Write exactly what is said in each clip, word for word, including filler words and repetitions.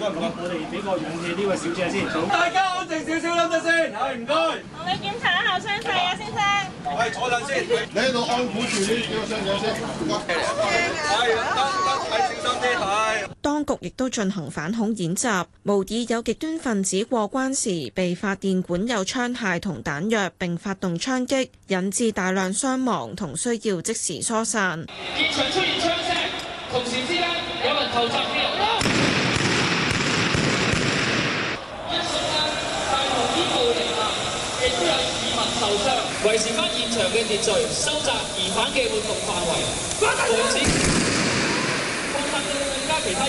該唔該，我哋俾個氧氣呢位小姐先。大家安靜少少，諗得先，係唔該。 我哋檢查一下傷勢啊，先生。 係坐陣先，你喺度安撫住呢幾個傷者先。係，得得，睇小心啲，係。 當局亦都進行反恐演習，模擬有極端分子過關時被發現管有槍械同彈藥並發動槍擊，引致大量傷亡同需要即時疏散。 現場出現槍聲，同時之間有人投擲汽油彈，因瞬間大堂煙霧瀰漫，亦都有市民受傷，維持翻現場嘅秩序，收窄疑犯嘅活動範圍，防止擴散到更加其他。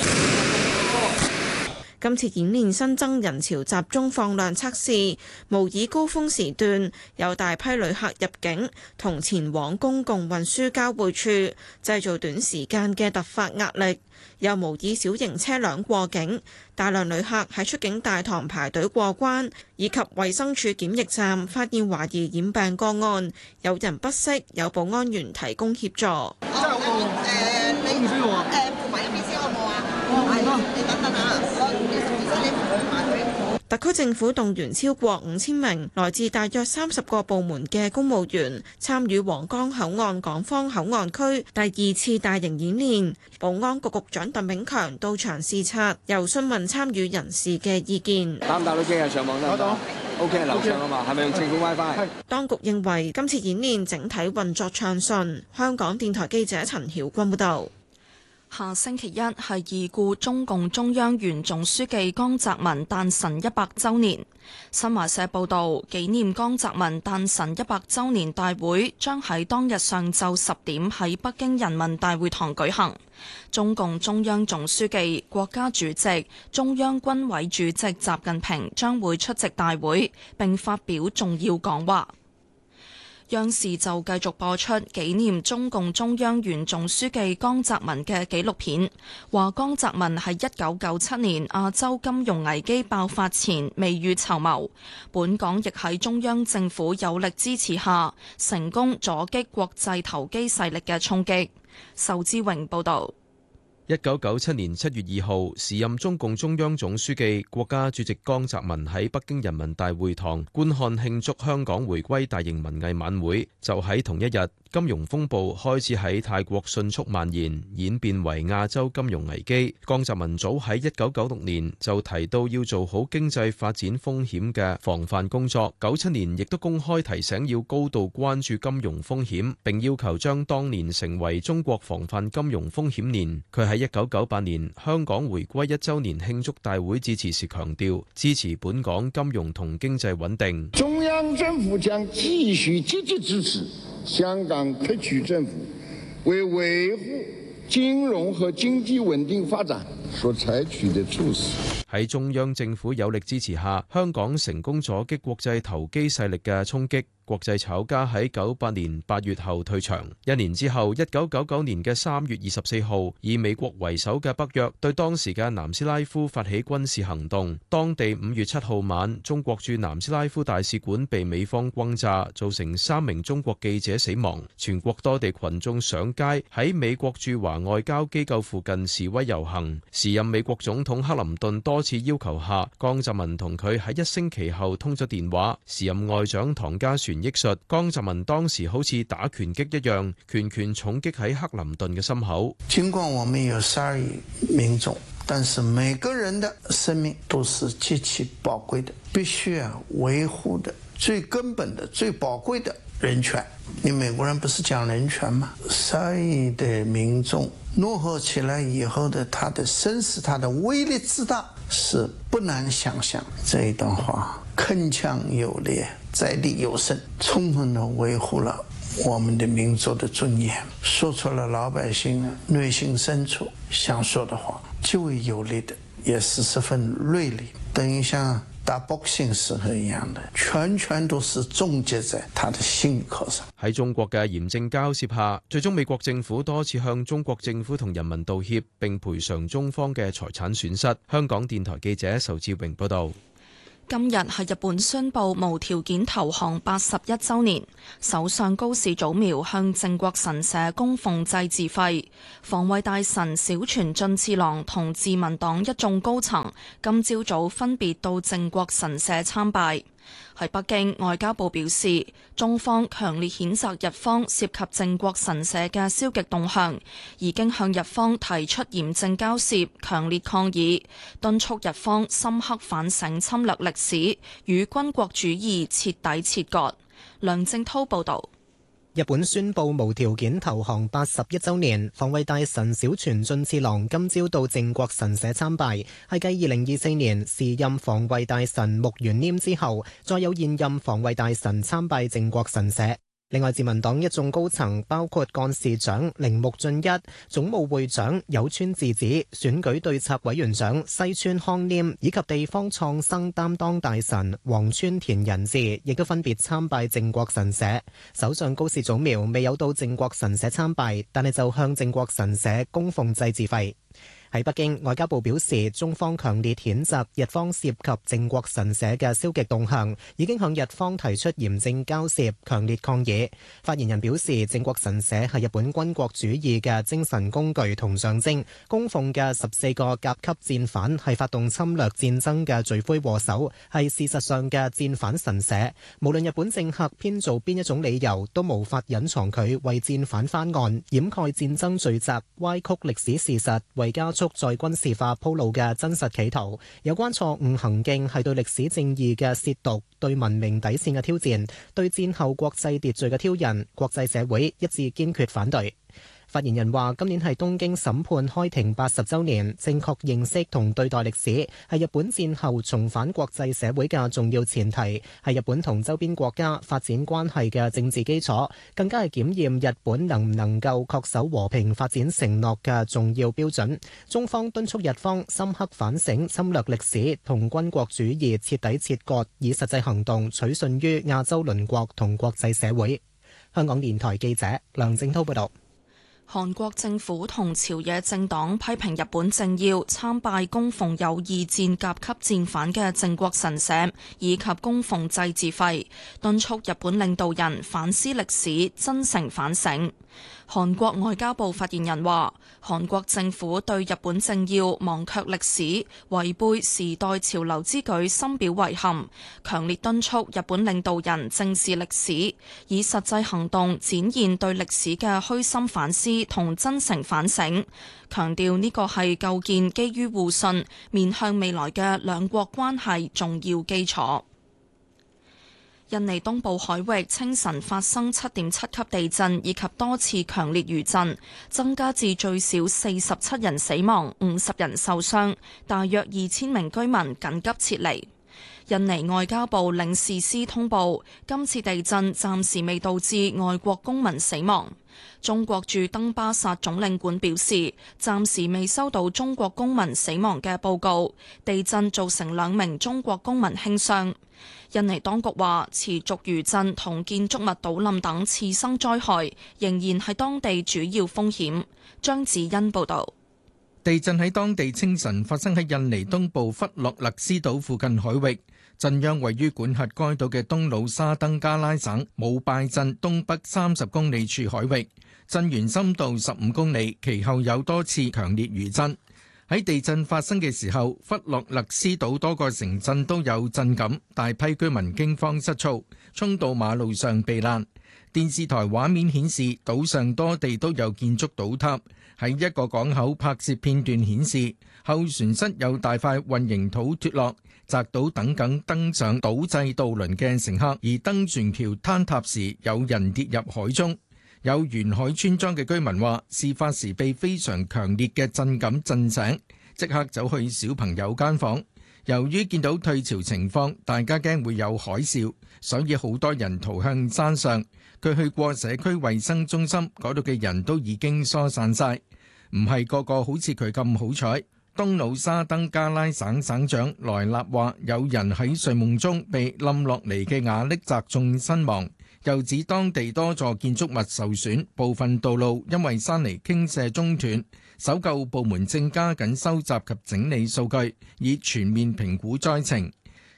今次演練新增人潮集中放量測試，模擬高峰時段有大批旅客入境同前往公共運輸交匯處，製造短時間嘅突發壓力；又模擬小型車輛過境，大量旅客喺出境大堂排隊過關，以及衛生署檢疫站發現懷疑染病個案，有人不適，有保安員提供協助。 誒，你誒付埋一邊先好唔好啊？係，你等等啊。 特區政府動員超過五千名來自大約三十個部門嘅公務員參與皇崗口岸港方口岸區第二次大型演練。保安局局長鄧炳強到場視察，又詢問參與人士嘅意見。 打唔打到機啊？上網得唔得？O K， 樓上啊嘛，係咪用政府 WiFi？ 當局認為今次演練整體運作暢順。香港電台記者陳曉君報導。 下星期一係已故中共中央原總書記江澤民誕辰一百週年。新華社報導，紀念江澤民誕辰一百週年大會將喺當日上晝十點喺北京人民大會堂舉行。中共中央總書記、國家主席、中央軍委主席習近平將會出席大會並發表重要講話。央視就繼續播出紀念中共中央原總書記江澤民嘅紀錄片，話江澤民喺一九九七年亞洲金融危機爆發前未雨綢繆，本港亦喺中央政府有力支持下，成功阻擊國際投機勢力嘅衝擊。仇志榮報導。 一九九七年七月二號，時任中共中央總書記、國家主席江澤民喺北京人民大會堂觀看慶祝香港回歸大型文藝晚會。就喺同一日，金融風暴開始喺泰國迅速蔓延，演變為亞洲金融危機。江澤民早喺一九九六年就提到要做好經濟發展風險嘅防範工作，九七年亦都公開提醒要高度關注金融風險，並要求將當年成為中國防範金融風險年。佢喺一九九八年香港回歸一週年慶祝大會致辭時強調，支持本港金融同經濟穩定。 中央政府將繼續積極支持香港特區政府為維護金融和經濟穩定發展所採取的措施。 喺中央政府有力支持下，香港成功阻擊國際投機勢力嘅衝擊。國際炒家喺九八年八月後退場，一年之後，一九九九年嘅三月二十四號，以美國為首嘅北約對當時嘅南斯拉夫發起軍事行動。當地五月七號晚，中國駐南斯拉夫大使館被美方轟炸，造成三名中國記者死亡。全國多地群眾上街喺美國駐華外交機構附近示威遊行。時任美國總統克林頓多次要求下，江澤民同佢喺一星期後通咗電話。時任外長唐家璇憶述，江澤民當時好似打拳擊一樣，拳拳重擊喺克林頓嘅心口。 盡管我們有十二億民眾，但是每個人的生命都是極其寶貴的，必須要維護的最根本的、最寶貴的人權。你美國人不是講人權嗎？十二億的民眾怒吼起來以後的他的聲勢、他的威力之大，是不難想象。這一段話鏗鏘有力，在理有聲，充分地維護了我們的民族的尊嚴，說出了老百姓內心深處想說的話，極為有力的，也是十分銳利，等於像打 boxing 時候一樣的，全全都是終結在他的心口上。 喺中國嘅嚴正交涉下，最終美國政府多次向中國政府同人民道歉，並賠償中方嘅財產損失。香港電台記者仇志榮報道。 今日係日本宣布無條件投降八十一週年，首相高市早苗向靖國神社供奉祭祀費，防衛大臣小泉進次郎同自民黨一眾高層今朝早分別到靖國神社參拜。喺北京，外交部表示，中方強烈譴責日方涉及靖國神社嘅消極動向，已經向日方提出嚴正交涉、強烈抗議，敦促日方深刻反省侵略歷史，與軍國主義徹底切割。梁正滔報導。 日本宣布無條件投降八十一週年，防衛大臣小泉進次郎今朝到靖國神社參拜，係繼二零二四年時任防衛大臣木原稔之後，再有現任防衛大臣參拜靖國神社。另外，自民黨一眾高層包括幹事長鈴木俊一、總務會長有川智子、選舉對策委員長西村康稔以及地方創生擔當大臣黃川田仁志，亦都分別參拜靖國神社。首相高市早苗未有到靖國神社參拜，但係就向靖國神社供奉祭祀費。喺北京，外交部表示，中方強烈譴責日方涉及靖國神社嘅消極動向，已經向日方提出嚴正交涉、強烈抗議。發言人表示，靖國神社係日本軍國主義嘅精神工具同象徵，供奉嘅十四個甲級戰犯係發動侵略戰爭嘅罪魁禍首，係事實上嘅戰犯神社。無論日本政客編造邊一種理由，都無法隱藏佢為戰犯翻案、掩蓋戰爭罪責、歪曲歷史事實、為加速再軍事化鋪路嘅真實企圖。有關錯誤行徑係對歷史正義嘅褻瀆，對文明底線嘅挑戰，對戰後國際秩序嘅挑釁，國際社會一致堅決反對。發言人話：今年係東京審判開庭八十週年，正確認識同對待歷史係日本戰後重返國際社會嘅重要前提，係日本同周邊國家發展關係嘅政治基礎，更加係檢驗日本能唔能夠恪守和平發展承諾嘅重要標準。中方敦促日方深刻反省侵略歷史同軍國主義徹底切割，以實際行動取信於亞洲鄰國同國際社會。香港電台記者梁正滔報道。 韓國政府同朝野政黨批評日本政要參拜供奉有二戰甲級戰犯嘅靖國神社，以及供奉祭祀費，敦促日本領導人反思歷史，真誠反省。韓國外交部發言人話，韓國政府對日本政要忘卻歷史、違背時代潮流之舉深表遺憾，強烈敦促日本領導人正視歷史，以實際行動展現對歷史嘅虛心反思同真誠反省，強調呢個係構建基於互信、面向未來嘅兩國關係重要基礎。印尼東部海域清晨發生七點七級地震以及多次強烈餘震，增加至最少四十七人死亡、五十人受傷，大約二千名居民緊急撤離。印尼外交部領事司通報，今次地震暫時未導致外國公民死亡。中國駐登巴薩總領館表示，暫時未收到中國公民死亡嘅報告。地震造成兩名中國公民輕傷。印尼當局話，持續餘震同建築物倒冧等次生災害仍然係當地主要風險。張子欣報導。 地震喺當地清晨發生喺印尼東部弗洛勒斯島附近海域，震央位於管轄該島嘅東努沙登加拉省姆拜鎮東北三十公里處海域，震源深度十五公里，其後有多次強烈餘震。喺地震發生嘅時候，弗洛勒斯島多個城鎮都有震感，大批居民驚慌失措，衝到馬路上避難。電視台畫面顯示，島上多地都有建築倒塌。喺一個港口拍攝片段顯示，後船室有大塊混凝土脫落，砸到等緊登上島際渡輪嘅乘客，而登船橋坍塌時有人跌入海中。有沿海村莊嘅居民話，事發時被非常強烈嘅震感震醒，即刻走去小朋友間房。由於見到退潮情況，大家驚會有海嘯，所以好多人逃向山上。佢去過社區衛生中心，嗰度嘅人都已經疏散晒，唔係個個好似佢咁好彩。東努沙登加拉省省長萊納話，有人喺睡夢中被冧落嚟嘅瓦礫砸中身亡，又指當地多座建築物受損，部分道路因為山泥傾瀉中斷。搜救部門正加緊收集及整理數據，以全面評估災情。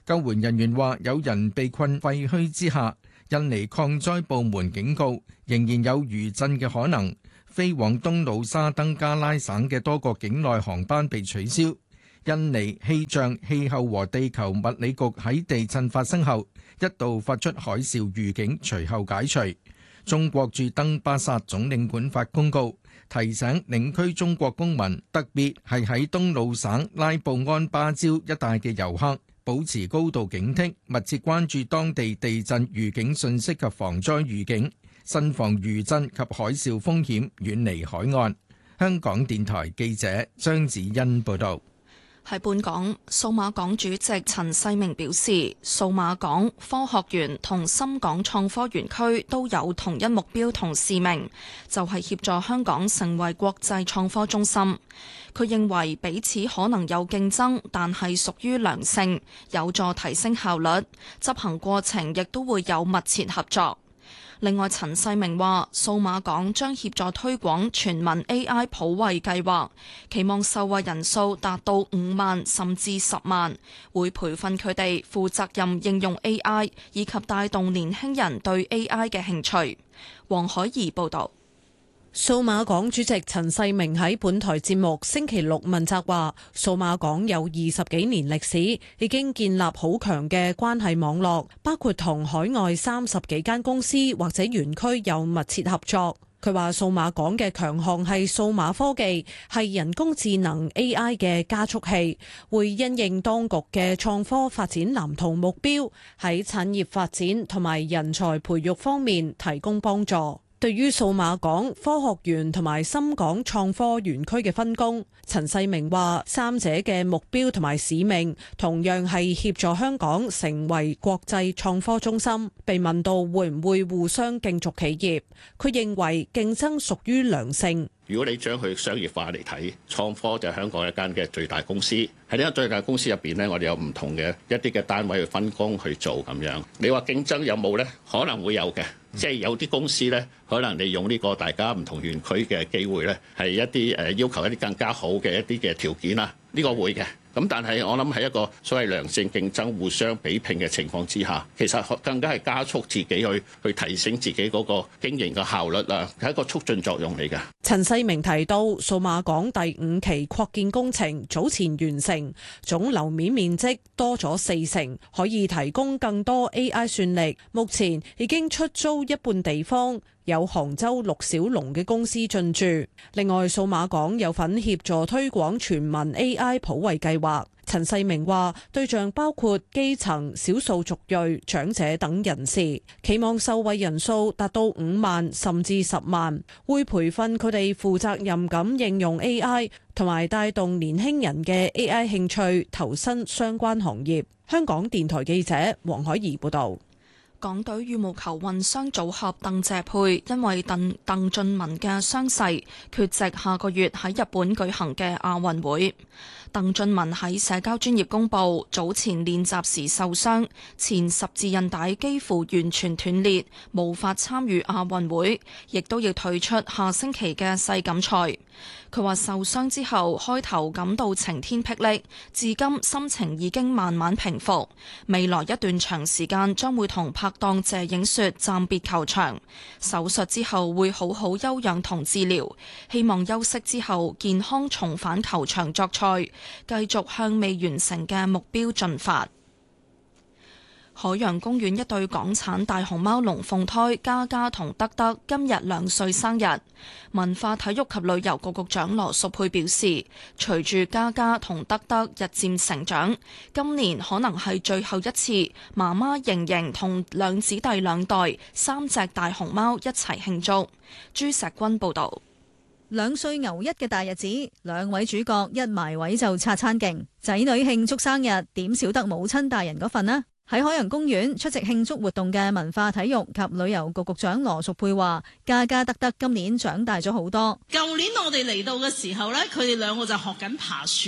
救援人員話有人被困廢墟之下，印尼抗災部門警告仍然有餘震嘅可能，飛往東努沙登加拉省嘅多個境內航班被取消。印尼氣象、氣候和地球物理局喺地震發生後一度發出海嘯預警，隨後解除。中國駐登巴薩總領館發公告，提醒領區中國公民，特別係喺東努省拉布安巴礁一帶嘅遊客，保持高度警惕，密切關注當地地震預警信息及防災預警，慎防餘震及海嘯風險，遠離海岸。香港電台記者張子欣報道。 喺本港，數碼港主席陳世明表示，數碼港、科學園同深港創科園區都有同一目標同使命，就係協助香港成為國際創科中心。佢認為彼此可能有競爭，但係屬於良性，有助提升效率，執行過程亦都會有密切合作。另外，陳世明話，數碼港將協助推廣全民 A I 普惠計劃，期望受惠人數達到五萬甚至十萬，會培訓佢哋負責任應用 A I， 以及帶動年輕人對 A I 嘅興趣。黃海怡報導。 數碼港主席陳世明喺本台節目星期六問責話，數碼港有二十幾年歷史，已經建立好強嘅關係網絡，包括同海外三十幾間公司或者園區有密切合作。佢話數碼港嘅強項係數碼科技，係人工智能 A I 嘅加速器，會因應當局嘅創科發展藍圖目標，喺產業發展同埋人才培育方面提供幫助。對於數碼港、科學園同埋深港創科園區嘅分工，陳世明話三者嘅目標同埋使命同樣係協助香港成為國際創科中心。被問到會唔會互相競逐企業，佢認為競爭屬於良性。 如果你將佢商業化嚟睇，創科就係香港一間嘅最大公司。喺呢間最大公司入邊呢，我哋有唔同嘅一啲嘅單位去分工去做咁樣。你話競爭有冇呢？可能會有嘅，即係有啲公司呢，可能利用呢個大家唔同園區嘅機會呢，係一啲誒要求一啲更加好嘅一啲嘅條件啊，呢個會嘅。咁但係我諗喺一個所謂良性競爭、互相比拼嘅情況之下，其實更加係加速自己去去提升自己嗰個經營嘅效率啦，係一個促進作用嚟嘅。 陳世明提到，數碼港第五期擴建工程早前完成，總樓面面積多咗四成，可以提供更多 A I 算力。目前已經出租一半地方，有杭州陸小龍嘅公司進駐。另外，數碼港有份協助推廣全民 A I 普惠計劃。陳世明話，對象包括基層、少數族裔、長者等人士，期望受惠人數達到五萬甚至十萬，會培訓佢哋負責任咁應用 A I， 同埋帶動年輕人嘅 A I 興趣，投身相關行業。香港電台記者黃海怡報導。 港隊羽毛球混雙組合鄧謝配因為鄧鄧俊文嘅傷勢，缺席下個月喺日本舉行嘅亞運會。鄧俊文喺社交專頁公佈，早前練習時受傷，前十字韌帶幾乎完全斷裂，無法參與亞運會，亦都要退出下星期嘅世錦賽。佢話受傷之後，開頭感到晴天霹靂，至今心情已經慢慢平復。未來一段長時間將會同拍檔謝影雪暫別球場，手術之後會好好休養同治療，希望休息之後健康重返球場作賽，繼續向未完成嘅目標進發。海洋公園一對港產大熊貓龍鳳胎嘉嘉同德德今日兩歲生日。文化體育及旅遊局局長羅淑佩表示，隨住嘉嘉同德德日漸成長，今年可能係最後一次媽媽瑩瑩同兩姊弟兩代三隻大熊貓一齊慶祝。朱石君報導。 兩歲牛一嘅大日子，兩位主角一埋位就擦餐勁，仔女慶祝生日點少得母親大人嗰份呢？喺海洋公園出席慶祝活動嘅文化體育及旅遊局局長羅淑佩話，嘉嘉德德今年長大咗好多。 舊年我哋嚟到嘅時候呢，佢哋兩個就學緊爬樹嘅，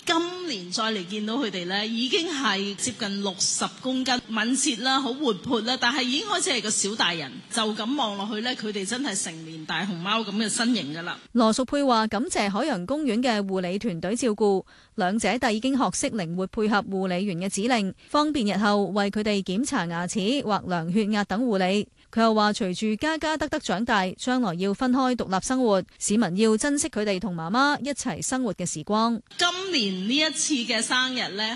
今年再嚟見到佢哋呢，已經係接近六十公斤，敏捷啦，好活潑啦，但係已經開始係個小大人，就咁望落去呢，佢哋真係成年大熊貓咁嘅身形噶啦。 羅淑佩話感謝海洋公園嘅護理團隊照顧，兩者都已經學識靈活配合護理員嘅指令，方便日後為佢哋檢查牙齒或量血壓等護理。佢又話隨住嘉嘉德德長大，將來要分開獨立生活，市民要珍惜佢哋同媽媽一齊生活嘅時光。 今年呢一次嘅生日呢，